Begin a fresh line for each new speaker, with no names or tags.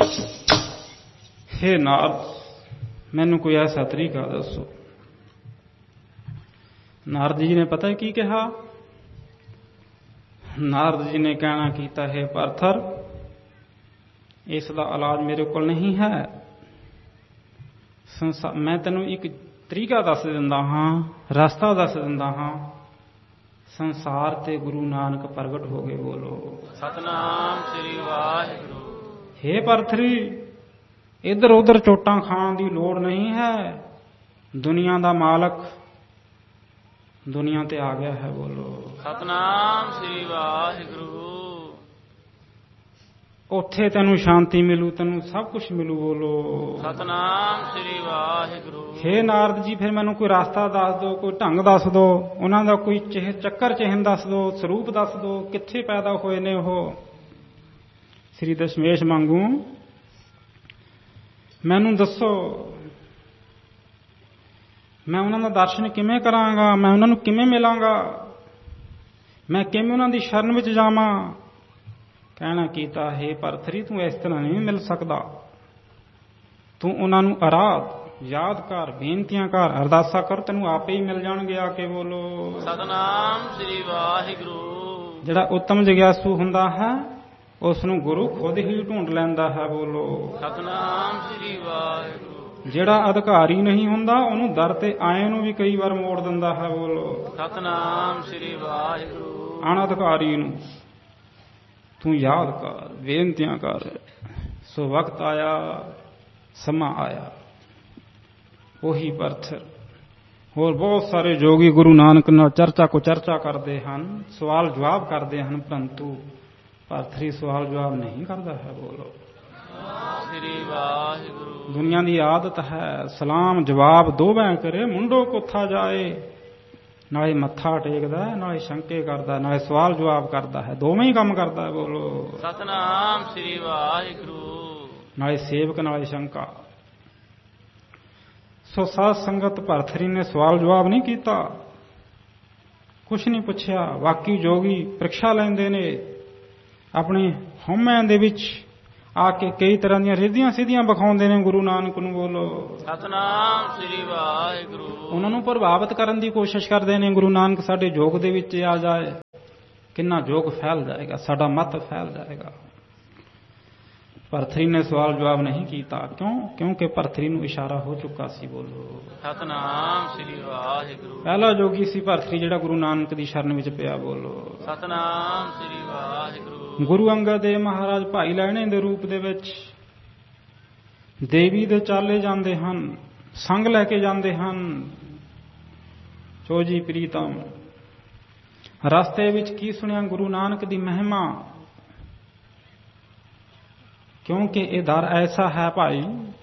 हे नारद, मैनू कोई ऐसा तरीका दसो। नारद जी ने पता की कहा? नारद जी ने कहना कीता, है पार्थर, इसका इलाज मेरे को नहीं है। मैं तेनू एक तरीका दस दिंदा हां, रास्ता दस दिंदा हां। संसार ते गुरु नानक प्रगट हो गए। बोलो
सतनाम श्री वाहिगुरू।
हे पार्थरी, इधर उधर चोटां खाण की लोड़ नहीं है। दुनिया का मालक दुनिया ते आ गया है। बोलो
सतनाम श्री वाहिगुरू।
उत्थे तेनू शांति मिलू, तेनू सब कुछ मिलू। बोलो
सतनाम श्री वाहिगुरू।
हे नारद जी, फिर मैनू कोई रास्ता दस दो, कोई ढंग दस दो, उन्हां दा कोई चक्कर चिन्ह दस दो, स्वरूप दस दो, कित्थे पैदा होए ने ओह। श्री दशमेश मांगू मैनू दसो, मैं उन्हां दा दर्शन किवें करांगा, मैं उन्हां नूं किवें मिलांगा, मैं किवें उन्हां दी शरण विच जावां। कहना कीता, हे पार्थरी, तू इस तरह नहीं मिल सकदा। तू उन्हां नूं आराध, याद कर, बेनतियां कर, अरदासा कर, तेनू आपे ही मिल जाणगे आके। बोलो
सतनाम श्री वाहिगुरू।
जिहड़ा उत्तम जिग्यासु हुंदा है उस नूं गुरु खुद ही ढूंढ लैंदा है। बोलो
सतनाम श्री वाहिगुरू।
जिहड़ा अधिकारी नहीं हुंदा उहनूं दर ते आए नूं भी कई बार मोड़ दिंदा है। बोलो
सतनाम श्री वाहिगुरू।
अनअधिकारी नूं तू याद कर, बेनतियां कर। सो वक्त आया, समा आया, ਉਹੀ ਪਰਥਰ। ਹੋਰ ਬਹੁਤ ਸਾਰੇ ਜੋਗੀ ਗੁਰੂ ਨਾਨਕ ਨਾਲ ਚਰਚਾ ਕੋ ਚਰਚਾ ਕਰਦੇ ਹਨ, ਸਵਾਲ ਜਵਾਬ ਕਰਦੇ ਹਨ, ਪਰੰਤੂ ਪਾਰਥਰੀ ਸਵਾਲ ਜਵਾਬ ਨਹੀਂ ਕਰਦਾ ਹੈ। ਬੋਲੋ
ਸ੍ਰੀ ਵਾਹਿਗੁਰੂ।
ਦੁਨੀਆ ਦੀ ਆਦਤ ਹੈ ਸਲਾਮ ਜਵਾਬ ਦੋਵੇਂ ਕਰੇ, ਮੁੰਡੋ ਕੋਥਾ ਜਾਏ। ਨਾਲੇ ਮੱਥਾ ਟੇਕਦਾ, ਨਾਲੇ ਸ਼ੰਕੇ ਕਰਦਾ, ਨਾਲੇ ਸਵਾਲ ਜਵਾਬ ਕਰਦਾ ਹੈ, ਦੋਵੇਂ ਹੀ ਕੰਮ ਕਰਦਾ ਹੈ। ਬੋਲੋ
ਸਤਨਾਮ ਸ੍ਰੀ ਵਾਹਿਗੁਰੂ।
ਨਾਲੇ ਸੇਵਕ, ਨਾਲੇ ਸ਼ੰਕਾ। ਸੋ ਸਾਧ ਸੰਗਤ ਭਰਥਰੀ ਨੇ ਸਵਾਲ ਜਵਾਬ ਨਹੀਂ ਕੀਤਾ, ਕੁਛ ਨਹੀਂ ਪੁੱਛਿਆ। ਬਾਕੀ ਜੋਗੀ ਪ੍ਰੀਖਿਆ ਲੈਂਦੇ ਨੇ, ਆਪਣੇ ਹਉਮੈਂ ਦੇ ਵਿੱਚ ਆ ਕੇ ਕਈ ਤਰ੍ਹਾਂ ਦੀਆਂ ਰਿੱਧੀਆਂ ਸਿੱਧੀਆਂ ਵਿਖਾਉਂਦੇ ਨੇ ਗੁਰੂ ਨਾਨਕ ਨੂੰ। ਬੋਲੋ
ਸਤਨਾਮ ਸ੍ਰੀ ਵਾਹਿਗੁਰੂ।
ਉਹਨਾਂ ਨੂੰ ਪ੍ਰਭਾਵਿਤ ਕਰਨ ਦੀ ਕੋਸ਼ਿਸ਼ ਕਰਦੇ ਨੇ, ਗੁਰੂ ਨਾਨਕ ਸਾਡੇ ਜੋਗ ਦੇ ਵਿੱਚ ਆ ਜਾਏ, ਕਿੰਨਾ ਜੋਗ ਫੈਲ ਜਾਏਗਾ, ਸਾਡਾ ਮਤ ਫੈਲ ਜਾਏਗਾ। ਭਰਥਰੀ ਨੇ ਸਵਾਲ ਜਵਾਬ ਨਹੀਂ ਕੀਤਾ। ਕਿਉਂ? ਕਿਉਂਕਿ ਭਰਥਰੀ ਨੂੰ ਇਸ਼ਾਰਾ ਹੋ ਚੁੱਕਾ ਸੀ। ਬੋਲੋ
ਸਤਨਾਮ ਸ੍ਰੀ ਵਾਹਿਗੁਰੂ।
ਪਹਿਲਾ ਜੋਗੀ ਸੀ ਭਰਥਰੀ ਜਿਹੜਾ ਗੁਰੂ ਨਾਨਕ ਦੀ ਸ਼ਰਨ ਵਿੱਚ ਪਿਆ। ਬੋਲੋ
ਸਤਨਾਮ ਸ੍ਰੀ ਵਾਹਿਗੁਰੂ।
ਗੁਰੂ ਅੰਗਦ ਦੇਵ ਮਹਾਰਾਜ ਭਾਈ ਲਹਿਣੇ ਦੇ ਰੂਪ ਦੇ ਵਿੱਚ ਦੇਵੀ ਦੇ ਚਾਲੇ ਜਾਂਦੇ ਹਨ, ਸੰਗ ਲੈ ਕੇ ਜਾਂਦੇ ਹਨ। ਚੋਜੀ ਪ੍ਰੀਤਮ ਰਸਤੇ ਵਿੱਚ ਕੀ ਸੁਣਿਆ? ਗੁਰੂ ਨਾਨਕ ਦੀ ਮਹਿਮਾ। ਕਿਉਂਕਿ ਇਹ ਦਰ ਐਸਾ ਹੈ ਭਾਈ